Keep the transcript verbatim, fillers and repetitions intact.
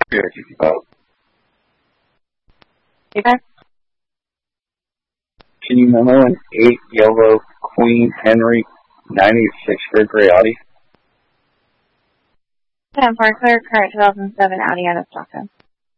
Cherokee Boat. Okay. Can you memo an eight yellow Queen Henry ninety-six Gregory Audi? ten for clear current two thousand seven Audi out of Stockton.